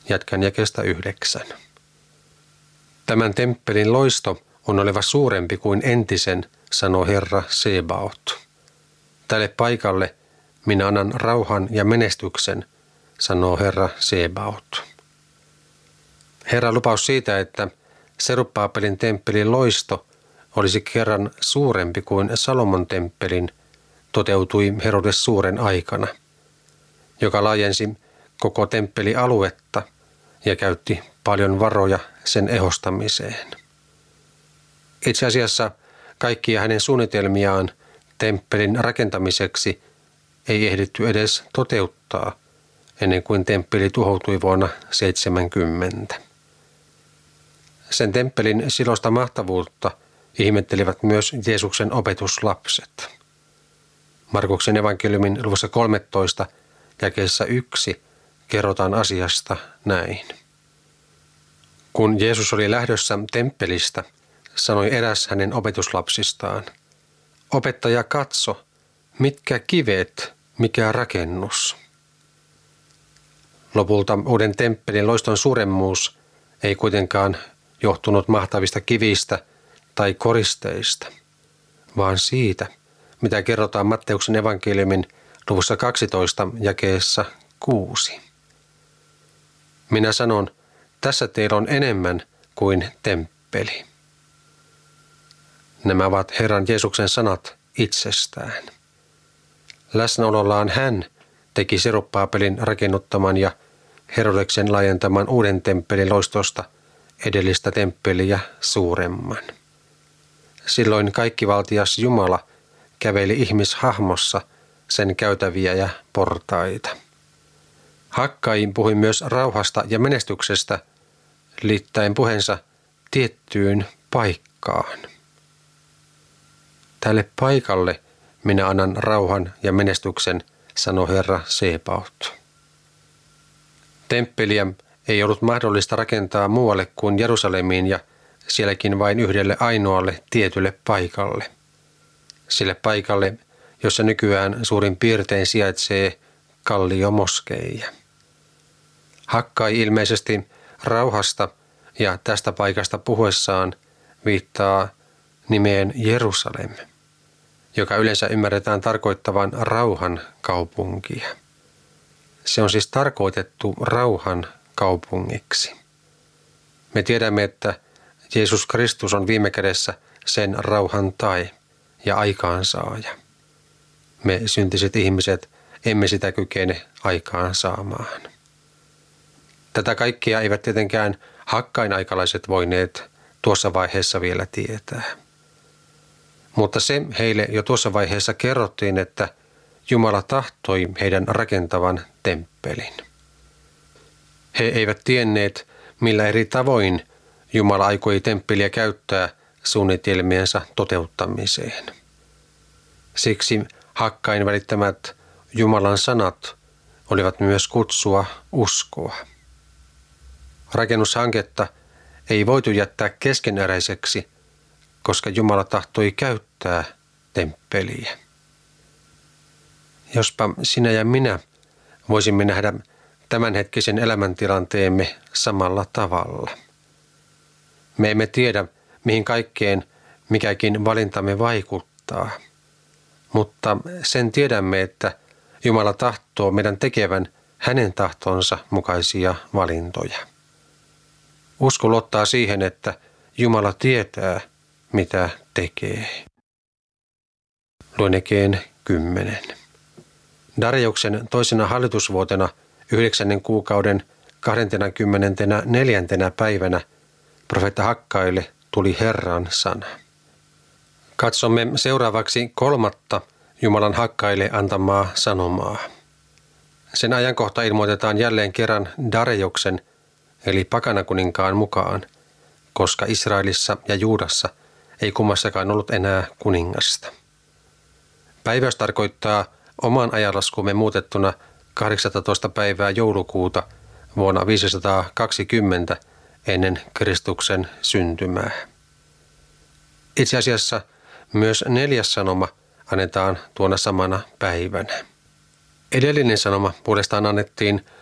Jatkan jakeesta 9. Tämän temppelin loisto on oleva suurempi kuin entisen, sanoo Herra Sebaot. Tälle paikalle minä annan rauhan ja menestyksen, sanoo Herra Sebaot. Herran lupaus siitä, että Serubbaabelin temppelin loisto olisi kerran suurempi kuin Salomon temppelin, toteutui Herodes Suuren aikana, joka laajensi koko temppelialuetta ja käytti paljon varoja sen ehostamiseen. Itse asiassa kaikkia hänen suunnitelmiaan temppelin rakentamiseksi ei ehditty edes toteuttaa ennen kuin temppeli tuhoutui vuonna 70. Sen temppelin silosta mahtavuutta ihmettelivät myös Jeesuksen opetuslapset. Markuksen evankeliumin luvussa 13 jakeessa 1 kerrotaan asiasta näin. Kun Jeesus oli lähdössä temppelistä, sanoi eräs hänen opetuslapsistaan, opettaja, katso, mitkä kivet, mikä rakennus. Lopulta uuden temppelin loiston suuremmuus ei kuitenkaan johtunut mahtavista kivistä tai koristeista, vaan siitä, mitä kerrotaan Matteuksen evankeliumin luvussa 12 jakeessa 6. Minä sanon, tässä teillä on enemmän kuin temppeli. Nämä ovat Herran Jeesuksen sanat itsestään. Läsnäolollaan hän teki Serubbaabelin rakennuttaman ja Herodeksen laajentaman uuden temppelin loistosta edellistä temppeliä suuremman. Silloin kaikkivaltias Jumala käveli ihmishahmossa sen käytäviä ja portaita. Hakkai puhui myös rauhasta ja menestyksestä liittäen puheensa tiettyyn paikkaan. Tälle paikalle minä annan rauhan ja menestyksen, sanoi Herra Sebaot. Temppeliä ei ollut mahdollista rakentaa muualle kuin Jerusalemiin ja sielläkin vain yhdelle ainoalle tietylle paikalle. Sille paikalle, jossa nykyään suurin piirtein sijaitsee kalliomoskeija. Hakkai ilmeisesti rauhasta ja tästä paikasta puhuessaan viittaa nimeen Jerusalem, joka yleensä ymmärretään tarkoittavan rauhan kaupunkia. Se on siis tarkoitettu rauhan kaupungiksi. Me tiedämme, että Jeesus Kristus on viime kädessä sen rauhan tae ja aikaansaaja. Me syntiset ihmiset emme sitä kykene aikaansaamaan. Tätä kaikkea eivät tietenkään Hakkain aikalaiset voineet tuossa vaiheessa vielä tietää. Mutta se heille jo tuossa vaiheessa kerrottiin, että Jumala tahtoi heidän rakentavan temppelin. He eivät tienneet, millä eri tavoin Jumala aikoi temppeliä käyttää suunnitelmiensa toteuttamiseen. Siksi Hakkain välittämät Jumalan sanat olivat myös kutsua uskoa. Rakennushanketta ei voitu jättää keskeneräiseksi, koska Jumala tahtoi käyttää temppeliä. Jospa sinä ja minä voisimme nähdä tämänhetkisen elämäntilanteemme samalla tavalla. Me emme tiedä, mihin kaikkeen mikäkin valintamme vaikuttaa, mutta sen tiedämme, että Jumala tahtoo meidän tekevän hänen tahtonsa mukaisia valintoja. Usko luottaa siihen, että Jumala tietää, mitä tekee. Luen Ekeen 10. Dariuksen toisena hallitusvuotena 9. kuukauden 24. päivänä profeetta Hakkaille tuli Herran sana. Katsomme seuraavaksi 3. Jumalan Hakkaille antamaa sanomaa. Sen ajankohta ilmoitetaan jälleen kerran Dariuksen eli pakanakuninkaan mukaan, koska Israelissa ja Juudassa ei kummassakaan ollut enää kuningasta. Päiväys tarkoittaa oman ajanlaskumme muutettuna 18. päivää joulukuuta vuonna 520 ennen Kristuksen syntymää. Itse asiassa myös 4. sanoma annetaan tuona samana päivänä. Edellinen sanoma puolestaan annettiin